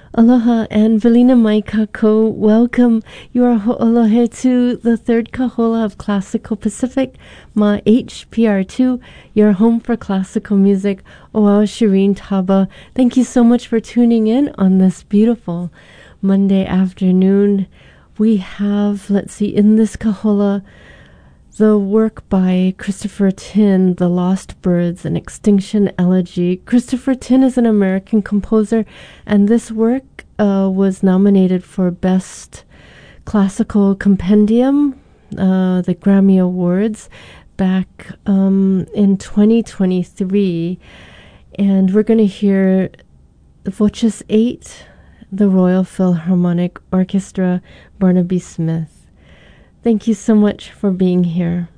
Aloha and Velina Mai Kako, welcome. You are ho'olohe to the third kahola of Classical Pacific, Ma HPR2, your home for classical music. Oao Shireen Taba, thank you so much for tuning in on this beautiful Monday afternoon. We have, in this kahola, the work by Christopher Tin, The Lost Birds, an Extinction Elegy. Christopher Tin is an American composer, and this work was nominated for Best Classical Compendium, the Grammy Awards, back in 2023. And we're going to hear Voces 8, the Royal Philharmonic Orchestra, Barnaby Smith. Thank you so much for being here.